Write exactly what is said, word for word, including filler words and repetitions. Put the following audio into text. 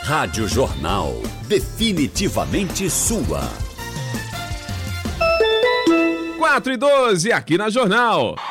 Rádio Jornal, definitivamente sua. quatro e doze aqui na Jornal.